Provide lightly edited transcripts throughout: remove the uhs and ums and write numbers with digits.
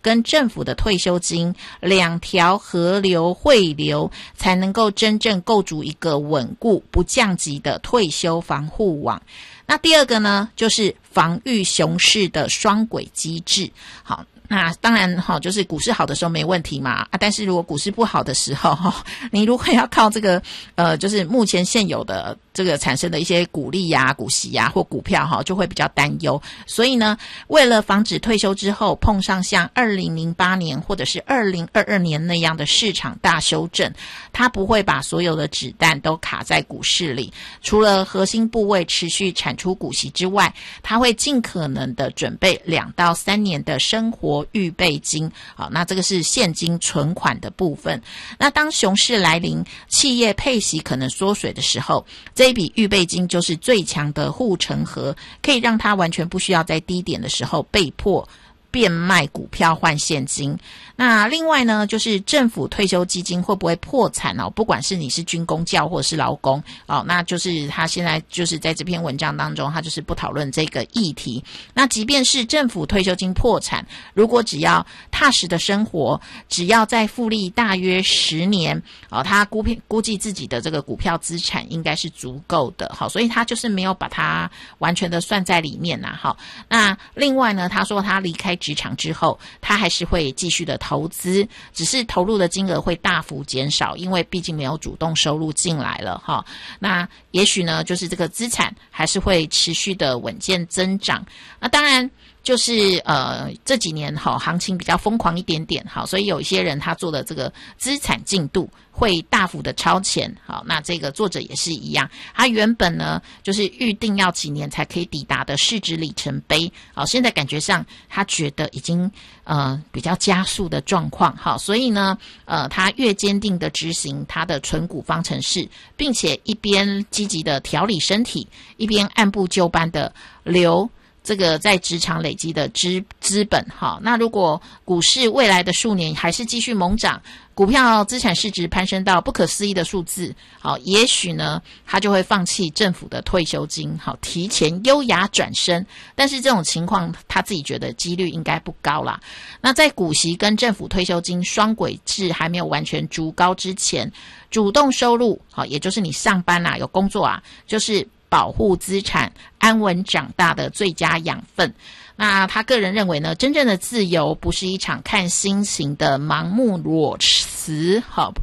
跟政府的退休金两条河流汇流，才能够真正构筑一个稳固不降级的退休防护网。那第二个呢，就是防御熊市的双轨机制。好，那当然就是股市好的时候没问题嘛，但是如果股市不好的时候你如果要靠这个就是目前现有的这个产生的一些股利啊、股息啊或股票就会比较担忧。所以呢，为了防止退休之后碰上像2008年或者是2022年那样的市场大修正，它不会把所有的子弹都卡在股市里，除了核心部位持续产出股息之外，它会尽可能的准备2到3年的生活预备金。好，那这个是现金存款的部分。那当熊市来临，企业配息可能缩水的时候，这一笔预备金就是最强的护城河，可以让它完全不需要在低点的时候被迫变卖股票换现金。那另外呢，就是政府退休基金会不会破产不管是你是军公教或者是劳工那就是他现在就是在这篇文章当中，他就是不讨论这个议题。那即便是政府退休金破产，如果只要踏实的生活，只要再复利大约10年他估计自己的这个股票资产应该是足够的。好，所以他就是没有把它完全的算在里面好，那另外呢，他说他离开职场之后，他还是会继续的投资，只是投入的金额会大幅减少，因为毕竟没有主动收入进来了那也许呢，就是这个资产还是会持续的稳健增长。那当然就是这几年行情比较疯狂一点点所以有一些人他做的这个资产进度会大幅的超前。好，那这个作者也是一样，他原本呢就是预定要几年才可以抵达的市值里程碑，好，现在感觉上他觉得已经比较加速的状况。好，所以呢他越坚定的执行他的存股方程式，并且一边积极的调理身体，一边按部就班的留这个在职场累积的资本。好，那如果股市未来的数年还是继续猛涨，股票资产市值攀升到不可思议的数字，好，也许呢他就会放弃政府的退休金，好，提前优雅转身。但是这种情况他自己觉得几率应该不高啦。那在股息跟政府退休金双轨制还没有完全筑高之前，主动收入，好，也就是你上班有工作就是保护资产安稳长大的最佳养分。那他个人认为呢，真正的自由不是一场看心情的盲目裸辞，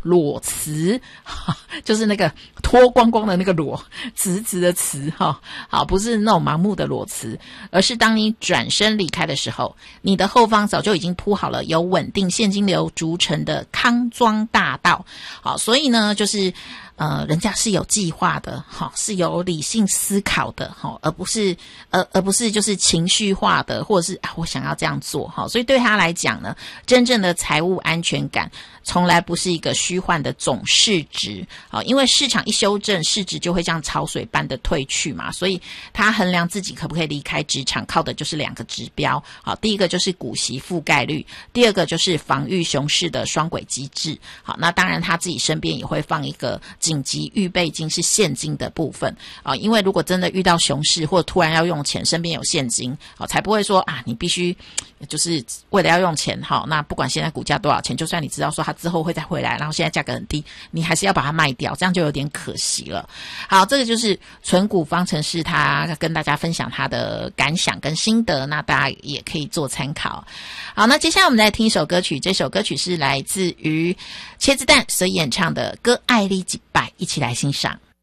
就是那个脱光光的那个裸，辞职的辞好，不是那种盲目的裸辞，而是当你转身离开的时候，你的后方早就已经铺好了由稳定现金流筑成的康庄大道。好，所以呢就是人家是有计划的是有理性思考的而不是就是情绪化的，或者是我想要这样做所以对他来讲呢，真正的财务安全感从来不是一个虚幻的总市值因为市场一修正，市值就会这样潮水般的退去嘛，所以他衡量自己可不可以离开职场靠的就是2个指标第一个就是股息覆盖率，第二个就是防御熊市的双轨机制。好，那当然他自己身边也会放一个紧急预备金，是现金的部分因为如果真的遇到熊市或突然要用钱，身边有现金才不会说你必须就是为了要用钱那不管现在股价多少钱，就算你知道说它之后会再回来，然后现在价格很低，你还是要把它卖掉，这样就有点可惜了。好，这个就是存股方程式，他跟大家分享他的感想跟心得，那大家也可以做参考。好，那接下来我们来听一首歌曲，这首歌曲是来自于茄子蛋所演唱的歌《爱你一百》，一起来欣赏。